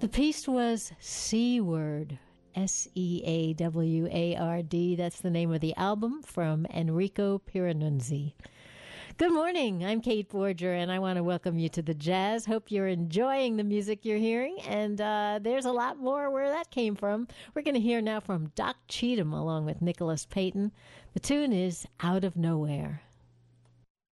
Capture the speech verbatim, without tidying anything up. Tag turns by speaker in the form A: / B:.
A: The piece was Seaward, S E A W A R D. That's the name of the album from Enrico Pieranunzi. Good morning. I'm Kate Borger, and I want to welcome you to the jazz. Hope you're enjoying the music you're hearing, and uh, there's a lot more where that came from. We're going to hear now from Doc Cheatham along with Nicholas Payton. The tune is Out of Nowhere.